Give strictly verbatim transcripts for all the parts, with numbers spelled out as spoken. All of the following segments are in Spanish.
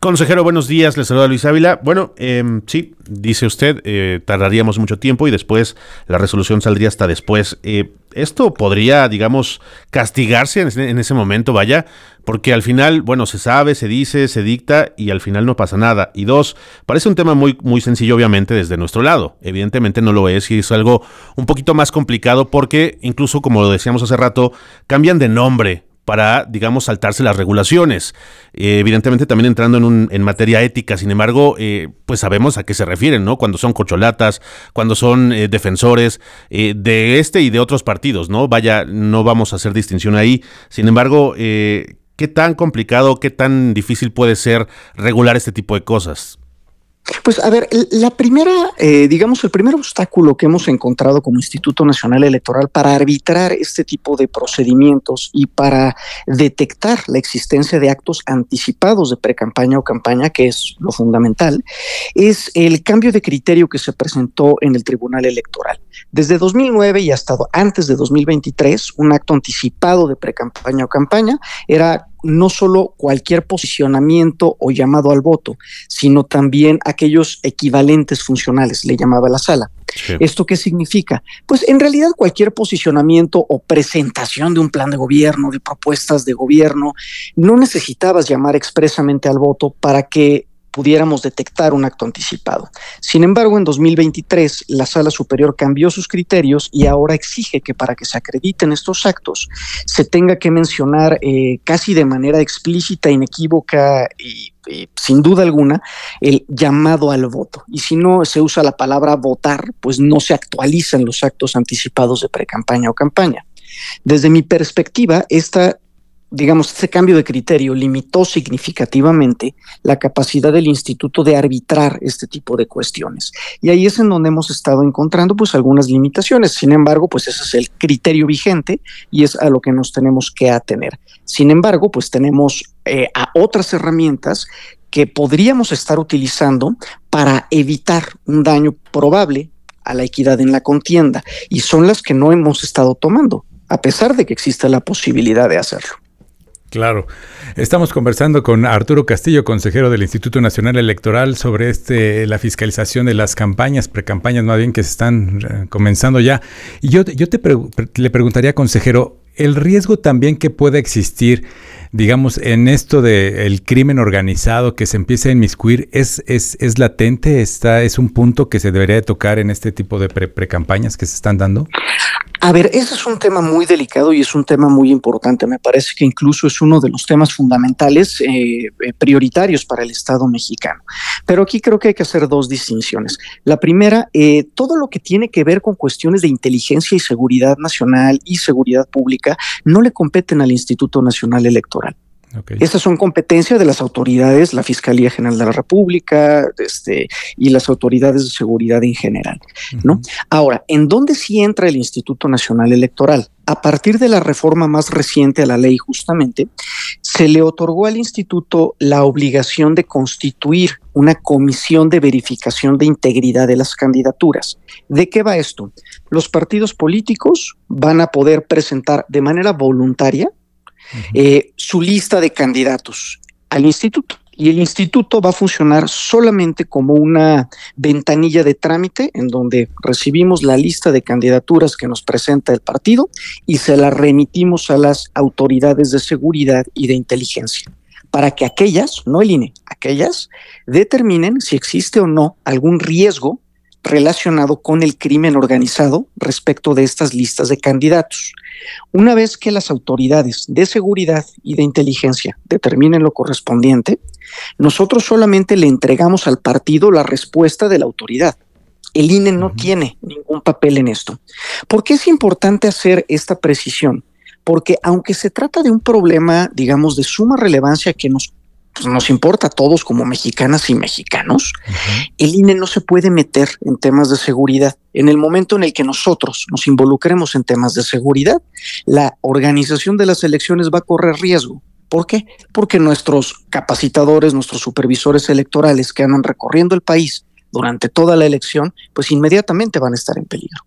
Consejero, buenos días, le saluda Luis Ávila. Bueno, eh, sí, dice usted, eh, tardaríamos mucho tiempo y después la resolución saldría hasta después. Eh, esto podría, digamos, castigarse en ese, en ese momento, vaya, porque al final, bueno, se sabe, se dice, se dicta y al final no pasa nada. Y dos, parece un tema muy, muy sencillo, obviamente, desde nuestro lado. Evidentemente no lo es y es algo un poquito más complicado porque incluso, como lo decíamos hace rato, cambian de nombre para, digamos, saltarse las regulaciones. Eh, evidentemente también entrando en, un, en materia ética, sin embargo, eh, pues sabemos a qué se refieren, ¿no? Cuando son corcholatas, cuando son eh, defensores eh, de este y de otros partidos, ¿no? Vaya, no vamos a hacer distinción ahí. Sin embargo, eh, ¿qué tan complicado, qué tan difícil puede ser regular este tipo de cosas? Pues a ver, la primera, eh, digamos, el primer obstáculo que hemos encontrado como Instituto Nacional Electoral para arbitrar este tipo de procedimientos y para detectar la existencia de actos anticipados de precampaña o campaña, que es lo fundamental, es el cambio de criterio que se presentó en el Tribunal Electoral. Desde dos mil nueve y hasta antes de dos mil veintitrés, un acto anticipado de precampaña o campaña era no solo cualquier posicionamiento o llamado al voto, sino también aquellos equivalentes funcionales, le llamaba la sala. Sí. ¿Esto qué significa? Pues en realidad cualquier posicionamiento o presentación de un plan de gobierno, de propuestas de gobierno, no necesitabas llamar expresamente al voto para que pudiéramos detectar un acto anticipado. Sin embargo, en dos mil veintitrés, la Sala Superior cambió sus criterios y ahora exige que para que se acrediten estos actos se tenga que mencionar eh, casi de manera explícita, inequívoca y, y sin duda alguna el llamado al voto. Y si no se usa la palabra votar, pues no se actualizan los actos anticipados de precampaña o campaña. Desde mi perspectiva, esta digamos, este cambio de criterio limitó significativamente la capacidad del instituto de arbitrar este tipo de cuestiones. Y ahí es en donde hemos estado encontrando pues algunas limitaciones. Sin embargo, pues ese es el criterio vigente y es a lo que nos tenemos que atener. Sin embargo, pues tenemos eh, a otras herramientas que podríamos estar utilizando para evitar un daño probable a la equidad en la contienda y son las que no hemos estado tomando, a pesar de que existe la posibilidad de hacerlo. Claro. Estamos conversando con Arturo Castillo, consejero del Instituto Nacional Electoral, sobre este la fiscalización de las campañas, precampañas más bien, que se están uh, comenzando ya. Y yo, yo te pre- le preguntaría, consejero, el riesgo también que pueda existir, digamos, en esto del crimen organizado que se empieza a inmiscuir, ¿es, es, es latente? Está, ¿Es un punto que se debería de tocar en este tipo de pre- precampañas que se están dando? A ver, ese es un tema muy delicado y es un tema muy importante. Me parece que incluso es uno de los temas fundamentales, eh, prioritarios para el Estado mexicano. Pero aquí creo que hay que hacer dos distinciones. La primera, eh, todo lo que tiene que ver con cuestiones de inteligencia y seguridad nacional y seguridad pública no le competen al Instituto Nacional Electoral. Okay. Estas son competencias de las autoridades, la Fiscalía General de la República, este, y las autoridades de seguridad en general, ¿no? Uh-huh. Ahora, ¿en dónde sí entra el Instituto Nacional Electoral? A partir de la reforma más reciente a la ley, justamente, se le otorgó al instituto la obligación de constituir una comisión de verificación de integridad de las candidaturas. ¿De qué va esto? Los partidos políticos van a poder presentar de manera voluntaria Uh-huh. Eh, su lista de candidatos al instituto y el instituto va a funcionar solamente como una ventanilla de trámite en donde recibimos la lista de candidaturas que nos presenta el partido y se la remitimos a las autoridades de seguridad y de inteligencia para que aquellas, no el I N E, aquellas determinen si existe o no algún riesgo relacionado con el crimen organizado respecto de estas listas de candidatos. Una vez que las autoridades de seguridad y de inteligencia determinen lo correspondiente, nosotros solamente le entregamos al partido la respuesta de la autoridad. El I N E no uh-huh. tiene ningún papel en esto. ¿Por qué es importante hacer esta precisión? Porque aunque se trata de un problema, digamos, de suma relevancia que nos Pues nos importa a todos como mexicanas y mexicanos, uh-huh. el I N E no se puede meter en temas de seguridad. En el momento en el que nosotros nos involucremos en temas de seguridad, la organización de las elecciones va a correr riesgo. ¿Por qué? Porque nuestros capacitadores, nuestros supervisores electorales que andan recorriendo el país durante toda la elección, pues inmediatamente van a estar en peligro.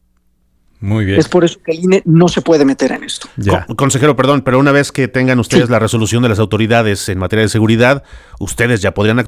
Muy bien. Es por eso que el I N E no se puede meter en esto. Ya. Con, consejero, perdón, pero una vez que tengan ustedes sí. la resolución de las autoridades en materia de seguridad, ustedes ya podrían